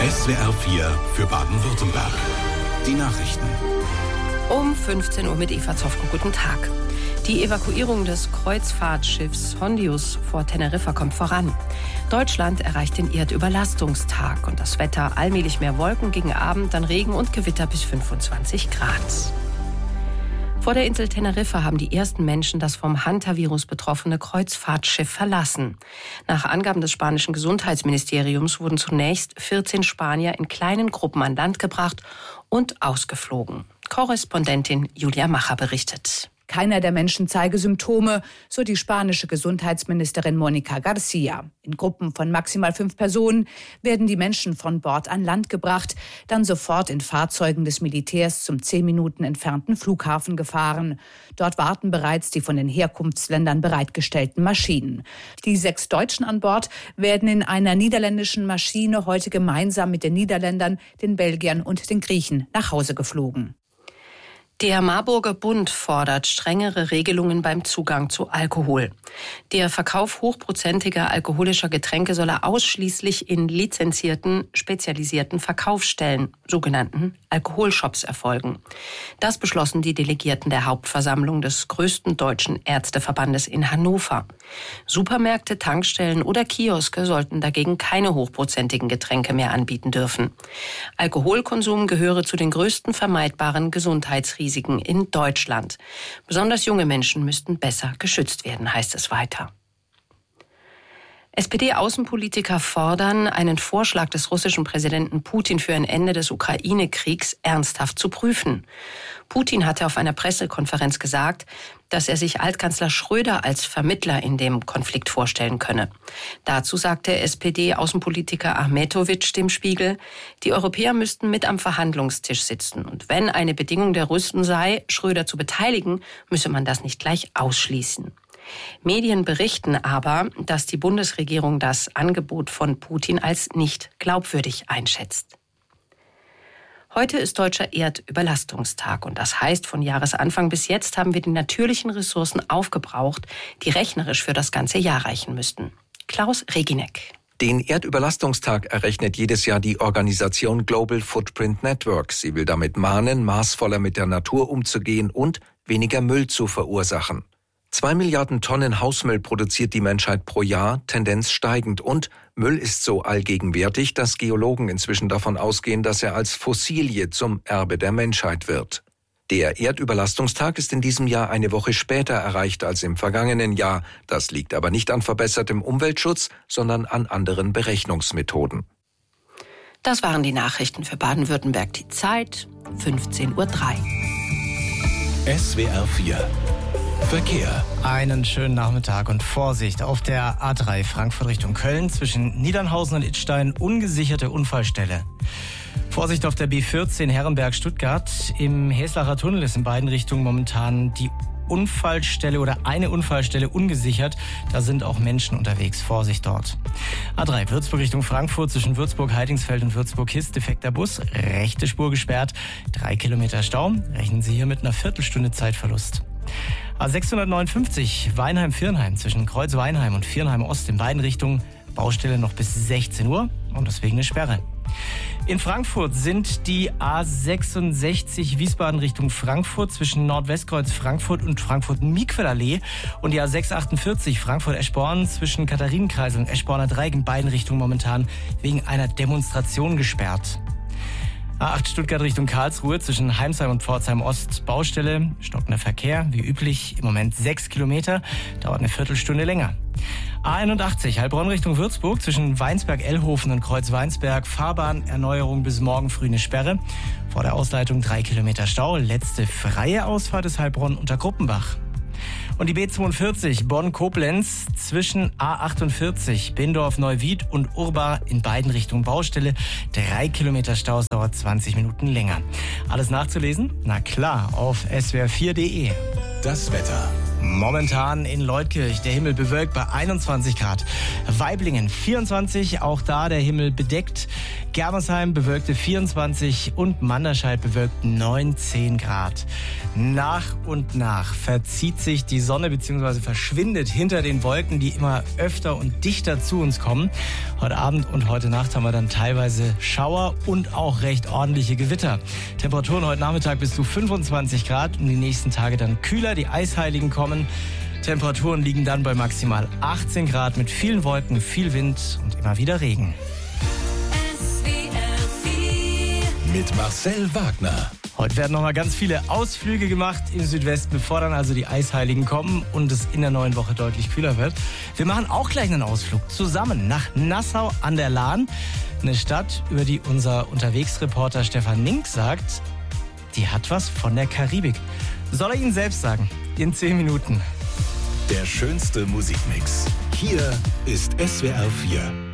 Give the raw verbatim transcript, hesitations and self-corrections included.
S W R vier für Baden-Württemberg. Die Nachrichten. Um fünfzehn Uhr mit Eva Zofko. Guten Tag. Die Evakuierung des Kreuzfahrtschiffs Hondius vor Teneriffa kommt voran. Deutschland erreicht den Erdüberlastungstag und das Wetter allmählich mehr Wolken, gegen Abend dann Regen und Gewitter bis fünfundzwanzig Grad. Vor der Insel Teneriffa haben die ersten Menschen das vom Hantavirus betroffene Kreuzfahrtschiff verlassen. Nach Angaben des spanischen Gesundheitsministeriums wurden zunächst vierzehn Spanier in kleinen Gruppen an Land gebracht und ausgeflogen. Korrespondentin Julia Macher berichtet. Keiner der Menschen zeige Symptome, so die spanische Gesundheitsministerin Mónica García. In Gruppen von maximal fünf Personen werden die Menschen von Bord an Land gebracht, dann sofort in Fahrzeugen des Militärs zum zehn Minuten entfernten Flughafen gefahren. Dort warten bereits die von den Herkunftsländern bereitgestellten Maschinen. Die sechs Deutschen an Bord werden in einer niederländischen Maschine heute gemeinsam mit den Niederländern, den Belgiern und den Griechen nach Hause geflogen. Der Marburger Bund fordert strengere Regelungen beim Zugang zu Alkohol. Der Verkauf hochprozentiger alkoholischer Getränke solle ausschließlich in lizenzierten, spezialisierten Verkaufsstellen, sogenannten Alkoholshops, erfolgen. Das beschlossen die Delegierten der Hauptversammlung des größten deutschen Ärzteverbandes in Hannover. Supermärkte, Tankstellen oder Kioske sollten dagegen keine hochprozentigen Getränke mehr anbieten dürfen. Alkoholkonsum gehöre zu den größten vermeidbaren Gesundheitsrisiken in Deutschland. Besonders junge Menschen müssten besser geschützt werden, heißt es weiter. S P D-Außenpolitiker fordern, einen Vorschlag des russischen Präsidenten Putin für ein Ende des Ukraine-Kriegs ernsthaft zu prüfen. Putin hatte auf einer Pressekonferenz gesagt, dass er sich Altkanzler Schröder als Vermittler in dem Konflikt vorstellen könne. Dazu sagte S P D-Außenpolitiker Ahmetovic dem Spiegel, die Europäer müssten mit am Verhandlungstisch sitzen. Und wenn eine Bedingung der Russen sei, Schröder zu beteiligen, müsse man das nicht gleich ausschließen. Medien berichten aber, dass die Bundesregierung das Angebot von Putin als nicht glaubwürdig einschätzt. Heute ist Deutscher Erdüberlastungstag und das heißt, von Jahresanfang bis jetzt haben wir die natürlichen Ressourcen aufgebraucht, die rechnerisch für das ganze Jahr reichen müssten. Klaus Reginek. Den Erdüberlastungstag errechnet jedes Jahr die Organisation Global Footprint Network. Sie will damit mahnen, maßvoller mit der Natur umzugehen und weniger Müll zu verursachen. Zwei Milliarden Tonnen Hausmüll produziert die Menschheit pro Jahr, Tendenz steigend. Und Müll ist so allgegenwärtig, dass Geologen inzwischen davon ausgehen, dass er als Fossilie zum Erbe der Menschheit wird. Der Erdüberlastungstag ist in diesem Jahr eine Woche später erreicht als im vergangenen Jahr. Das liegt aber nicht an verbessertem Umweltschutz, sondern an anderen Berechnungsmethoden. Das waren die Nachrichten für Baden-Württemberg. Die Zeit fünfzehn Uhr drei. S W R vier Verkehr. Einen schönen Nachmittag und Vorsicht auf der A drei Frankfurt Richtung Köln zwischen Niedernhausen und Idstein, ungesicherte Unfallstelle. Vorsicht auf der B vierzehn Herrenberg-Stuttgart. Im Häslacher Tunnel ist in beiden Richtungen momentan die Unfallstelle oder eine Unfallstelle ungesichert. Da sind auch Menschen unterwegs. Vorsicht dort. A drei Würzburg Richtung Frankfurt zwischen Würzburg-Heidingsfeld und Würzburg-Hist. Defekter Bus. Rechte Spur gesperrt. Drei Kilometer Stau. Rechnen Sie hier mit einer Viertelstunde Zeitverlust. A sechshundertneunundfünfzig Weinheim-Viernheim zwischen Kreuz-Weinheim und Viernheim-Ost in beiden Richtungen. Baustelle noch bis sechzehn Uhr und deswegen eine Sperre. In Frankfurt sind die A sechsundsechzig Wiesbaden Richtung Frankfurt zwischen Nordwestkreuz Frankfurt und Frankfurt-Miquelallee und die A sechshundertachtundvierzig Frankfurt-Eschborn zwischen Katharinenkreisel und Eschborner Dreieck in beiden Richtungen momentan wegen einer Demonstration gesperrt. A acht Stuttgart Richtung Karlsruhe zwischen Heimsheim und Pforzheim Ost Baustelle, stockender Verkehr, wie üblich im Moment sechs Kilometer, dauert eine Viertelstunde länger. A einundachtzig Heilbronn Richtung Würzburg zwischen Weinsberg-Ellhofen und Kreuz-Weinsberg, Fahrbahnerneuerung bis morgen früh eine Sperre. Vor der Ausleitung drei Kilometer Stau, letzte freie Ausfahrt ist Heilbronn unter Gruppenbach. Und die B zweiundvierzig Bonn-Koblenz zwischen A achtundvierzig Bindorf-Neuwied und Urbar in beiden Richtungen Baustelle. Drei Kilometer Stau, dauert zwanzig Minuten länger. Alles nachzulesen? Na klar, auf S W R vier Punkt de. Das Wetter. Momentan in Leutkirch der Himmel bewölkt bei einundzwanzig Grad. Waiblingen vierundzwanzig, auch da der Himmel bedeckt. Germersheim bewölkte vierundzwanzig und Manderscheid bewölkt neunzehn Grad. Nach und nach verzieht sich die Sonne bzw. verschwindet hinter den Wolken, die immer öfter und dichter zu uns kommen. Heute Abend und heute Nacht haben wir dann teilweise Schauer und auch recht ordentliche Gewitter. Temperaturen heute Nachmittag bis zu fünfundzwanzig Grad und die nächsten Tage dann kühler. Die Eisheiligen kommen. Temperaturen liegen dann bei maximal achtzehn Grad mit vielen Wolken, viel Wind und immer wieder Regen. Mit Marcel Wagner. Heute werden noch mal ganz viele Ausflüge gemacht im Südwesten, bevor dann also die Eisheiligen kommen und es in der neuen Woche deutlich kühler wird. Wir machen auch gleich einen Ausflug zusammen nach Nassau an der Lahn. Eine Stadt, über die unser Unterwegsreporter Stefan Nink sagt, die hat was von der Karibik. Soll er Ihnen selbst sagen? In zehn Minuten. Der schönste Musikmix. Hier ist S W R vier.